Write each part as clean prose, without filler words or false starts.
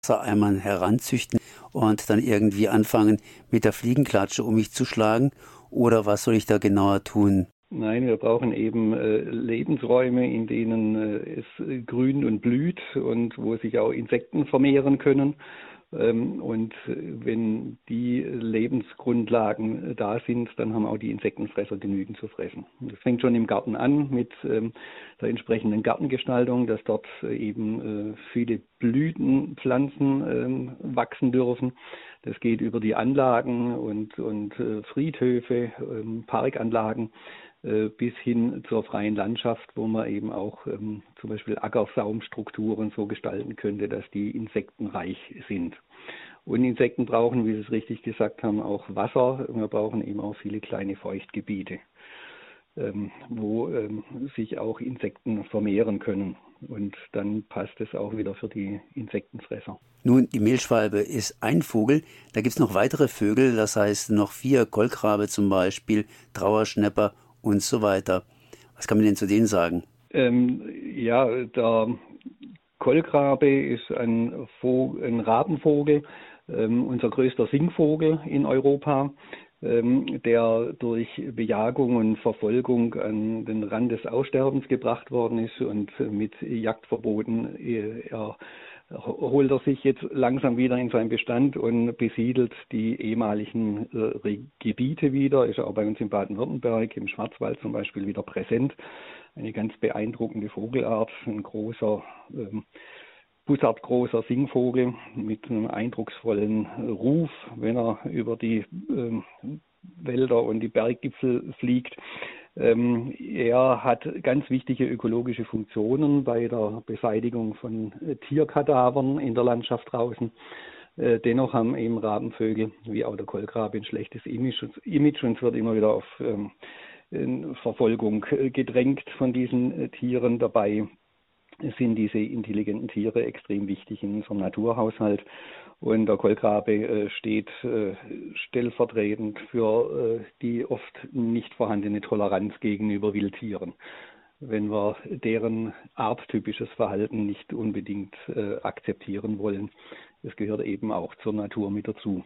Wassereimern heranzüchten und dann irgendwie anfangen, mit der Fliegenklatsche um mich zu schlagen? Oder was soll ich da genauer tun? Nein, wir brauchen eben Lebensräume, in denen es grünt und blüht und wo sich auch Insekten vermehren können. Und wenn die Lebensgrundlagen da sind, dann haben auch die Insektenfresser genügend zu fressen. Das fängt schon im Garten an mit der entsprechenden Gartengestaltung, dass dort eben viele Blütenpflanzen wachsen dürfen. Das geht über die Anlagen und Friedhöfe, Parkanlagen bis hin zur freien Landschaft, wo man eben auch zum Beispiel Ackersaumstrukturen so gestalten könnte, dass die insektenreich sind. Und Insekten brauchen, wie Sie es richtig gesagt haben, auch Wasser. Wir brauchen eben auch viele kleine Feuchtgebiete, wo sich auch Insekten vermehren können. Und dann passt es auch wieder für die Insektenfresser. Nun, die Mehlschwalbe ist ein Vogel. Da gibt es noch weitere Vögel, das heißt noch 4, Kolkrabe zum Beispiel, Trauerschnäpper und so weiter. Was kann man denn zu denen sagen? Ja, der Kolkrabe ist ein Rabenvogel, unser größter Singvogel in Europa, der durch Bejagung und Verfolgung an den Rand des Aussterbens gebracht worden ist und mit Jagdverboten holt er sich jetzt langsam wieder in seinen Bestand und besiedelt die ehemaligen Gebiete wieder. Ist auch bei uns in Baden-Württemberg, im Schwarzwald zum Beispiel wieder präsent. Eine ganz beeindruckende Vogelart, ein großer, bussardgroßer Singvogel mit einem eindrucksvollen Ruf, wenn er über die Wälder und die Berggipfel fliegt. Er hat ganz wichtige ökologische Funktionen bei der Beseitigung von Tierkadavern in der Landschaft draußen. Dennoch haben eben Rabenvögel wie auch der Kolkrabe ein schlechtes Image und es wird immer wieder auf Verfolgung gedrängt von diesen Tieren. Dabei sind diese intelligenten Tiere extrem wichtig in unserem Naturhaushalt. Und der Kolkrabe steht stellvertretend für die oft nicht vorhandene Toleranz gegenüber Wildtieren. Wenn wir deren arttypisches Verhalten nicht unbedingt akzeptieren wollen, das gehört eben auch zur Natur mit dazu.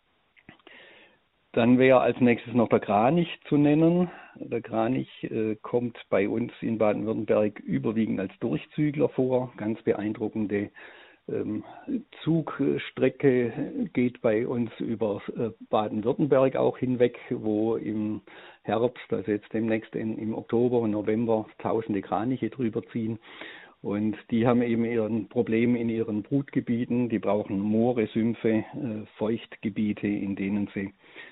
Dann wäre als nächstes noch der Kranich zu nennen. Der Kranich kommt bei uns in Baden-Württemberg überwiegend als Durchzügler vor. Ganz beeindruckende Zugstrecke geht bei uns über Baden-Württemberg auch hinweg, wo im Herbst, also jetzt demnächst im Oktober und November, tausende Kraniche drüber ziehen. Und die haben eben ihren Problem in ihren Brutgebieten. Die brauchen Moore, Sümpfe, Feuchtgebiete, in denen sie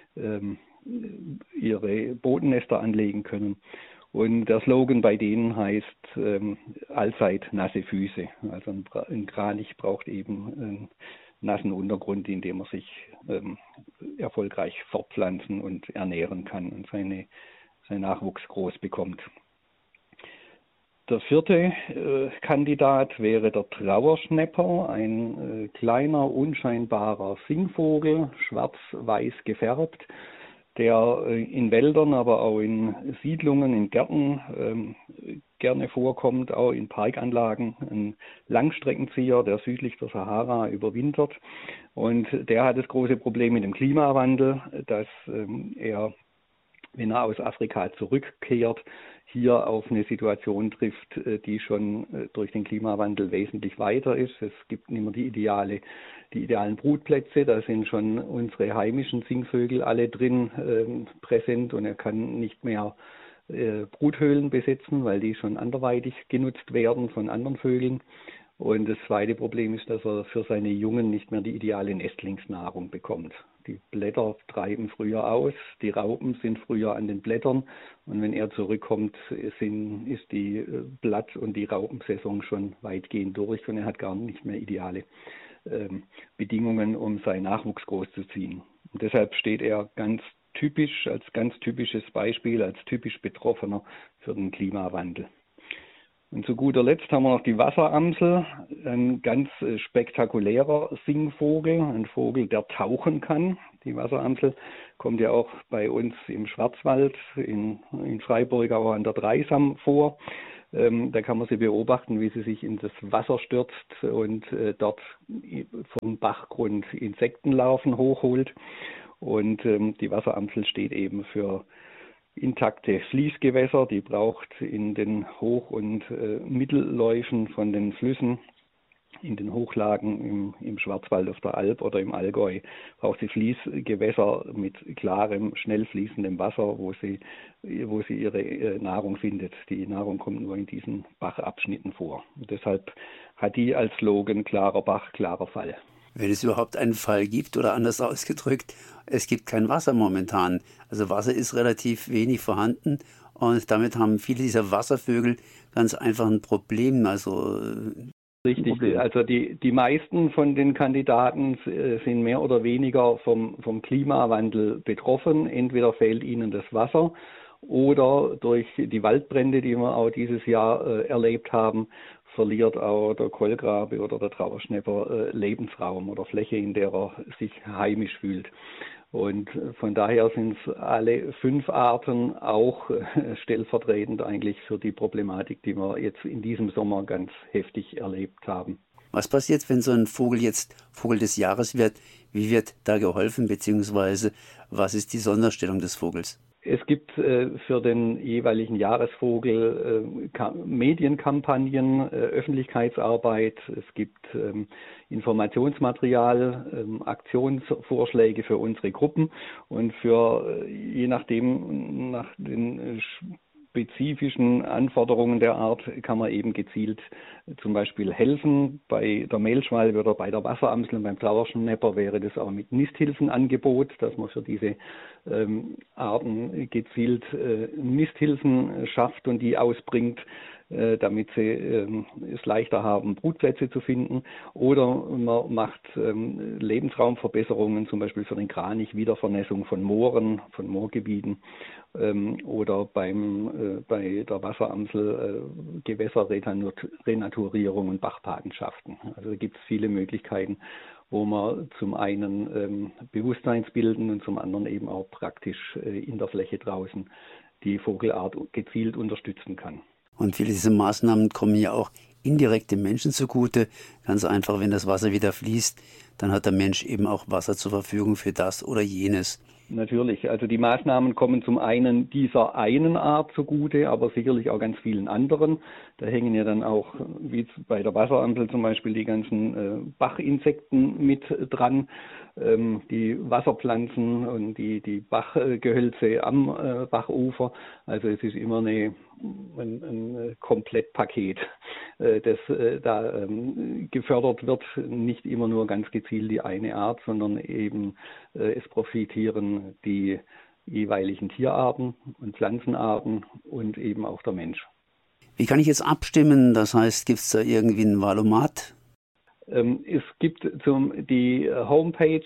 ihre Bodennester anlegen können. Und der Slogan bei denen heißt allzeit nasse Füße. Also ein Kranich braucht eben einen nassen Untergrund, in dem er sich erfolgreich fortpflanzen und ernähren kann und seinen Nachwuchs groß bekommt. Der vierte Kandidat wäre der Trauerschnäpper, ein kleiner, unscheinbarer Singvogel, schwarz-weiß gefärbt, der in Wäldern, aber auch in Siedlungen, in Gärten gerne vorkommt, auch in Parkanlagen. Ein Langstreckenzieher, der südlich der Sahara überwintert. Und der hat das große Problem mit dem Klimawandel, dass er, wenn er aus Afrika zurückkehrt, hier auf eine Situation trifft, die schon durch den Klimawandel wesentlich weiter ist. Es gibt nicht mehr die idealen Brutplätze, da sind schon unsere heimischen Singvögel alle drin präsent und er kann nicht mehr Bruthöhlen besetzen, weil die schon anderweitig genutzt werden von anderen Vögeln. Und das zweite Problem ist, dass er für seine Jungen nicht mehr die ideale Nestlingsnahrung bekommt. Die Blätter treiben früher aus, die Raupen sind früher an den Blättern und wenn er zurückkommt, ist die Blatt- und die Raupensaison schon weitgehend durch und er hat gar nicht mehr ideale Bedingungen, um seinen Nachwuchs großzuziehen. Und deshalb steht er als ganz typisches Beispiel, als typisch Betroffener für den Klimawandel. Und zu guter Letzt haben wir noch die Wasseramsel, ein ganz spektakulärer Singvogel, ein Vogel, der tauchen kann. Die Wasseramsel kommt ja auch bei uns im Schwarzwald, in Freiburg, aber an der Dreisam vor. Da kann man sie beobachten, wie sie sich in das Wasser stürzt und dort vom Bachgrund Insektenlarven hochholt. Und die Wasseramsel steht eben für intakte Fließgewässer. Die braucht in den Hoch- und Mittelläufen von den Flüssen, in den Hochlagen im Schwarzwald auf der Alp oder im Allgäu, braucht sie Fließgewässer mit klarem, schnell fließendem Wasser, wo sie ihre Nahrung findet. Die Nahrung kommt nur in diesen Bachabschnitten vor. Und deshalb hat die als Slogan klarer Bach, klarer Fall. Wenn es überhaupt einen Fall gibt, oder anders ausgedrückt, es gibt kein Wasser momentan. Also Wasser ist relativ wenig vorhanden und damit haben viele dieser Wasservögel ganz einfach ein Problem. Richtig, also die meisten von den Kandidaten sind mehr oder weniger vom Klimawandel betroffen. Entweder fehlt ihnen das Wasser oder durch die Waldbrände, die wir auch dieses Jahr erlebt haben, verliert auch der Kohlgrabe oder der Trauerschnäpper Lebensraum oder Fläche, in der er sich heimisch fühlt. Und von daher sind es alle 5 Arten auch stellvertretend eigentlich für die Problematik, die wir jetzt in diesem Sommer ganz heftig erlebt haben. Was passiert, wenn so ein Vogel jetzt Vogel des Jahres wird? Wie wird da geholfen, beziehungsweise was ist die Sonderstellung des Vogels? Es gibt für den jeweiligen Jahresvogel Medienkampagnen, Öffentlichkeitsarbeit, es gibt Informationsmaterial, Aktionsvorschläge für unsere Gruppen und je nachdem, nach den spezifischen Anforderungen der Art kann man eben gezielt zum Beispiel helfen. Bei der Mehlschwalbe oder bei der Wasseramsel und beim Trauerschnäpper wäre das auch mit Nisthilfenangebot, dass man für diese Arten gezielt Nisthilfen schafft und die ausbringt, damit sie es leichter haben, Brutplätze zu finden. Oder man macht Lebensraumverbesserungen, zum Beispiel für den Kranich, Wiedervernässung von Mooren, von Moorgebieten oder bei der Wasseramsel Gewässerrenaturierung und Bachpatenschaften. Also da gibt es viele Möglichkeiten, wo man zum einen Bewusstseinsbilden und zum anderen eben auch praktisch in der Fläche draußen die Vogelart gezielt unterstützen kann. Und viele dieser Maßnahmen kommen ja auch indirekt dem Menschen zugute. Ganz einfach, wenn das Wasser wieder fließt, dann hat der Mensch eben auch Wasser zur Verfügung für das oder jenes. Natürlich, also die Maßnahmen kommen zum einen dieser einen Art zugute, aber sicherlich auch ganz vielen anderen. Da hängen ja dann auch, wie bei der Wasseramsel zum Beispiel, die ganzen Bachinsekten mit dran, die Wasserpflanzen und die Bachgehölze am Bachufer. Also es ist immer ein Komplettpaket, das da gefördert wird, nicht immer nur ganz gezielt die eine Art, sondern eben es profitieren die jeweiligen Tierarten und Pflanzenarten und eben auch der Mensch. Wie kann ich jetzt abstimmen? Das heißt, gibt es da irgendwie ein Valomat? Es gibt die Homepage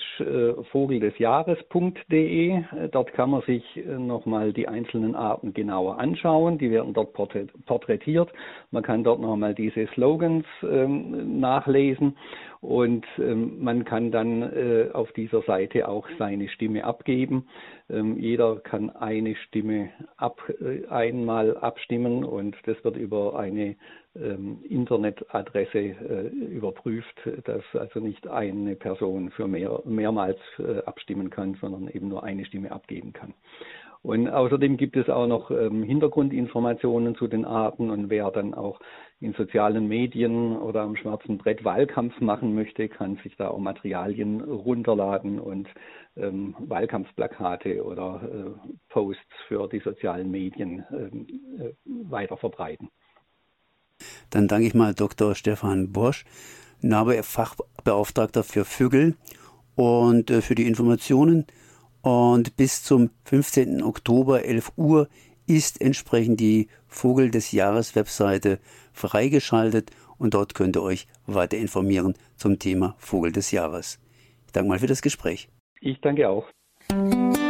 vogeldesjahres.de. Dort kann man sich nochmal die einzelnen Arten genauer anschauen. Die werden dort porträtiert. Man kann dort nochmal diese Slogans nachlesen und man kann dann auf dieser Seite auch seine Stimme abgeben. Jeder kann eine Stimme einmal abstimmen und das wird über eine Internetadresse überprüft, dass also nicht eine Person für mehrmals abstimmen kann, sondern eben nur eine Stimme abgeben kann. Und außerdem gibt es auch noch Hintergrundinformationen zu den Arten und wer dann auch in sozialen Medien oder am schwarzen Brett Wahlkampf machen möchte, kann sich da auch Materialien runterladen und Wahlkampfplakate oder Posts für die sozialen Medien weiter verbreiten. Dann danke ich mal Dr. Stefan Borsch, Fachbeauftragter für Vögel und für die Informationen. Und bis zum 15. Oktober 11 Uhr ist entsprechend die Vogel des Jahres Webseite freigeschaltet und dort könnt ihr euch weiter informieren zum Thema Vogel des Jahres. Ich danke mal für das Gespräch. Ich danke auch.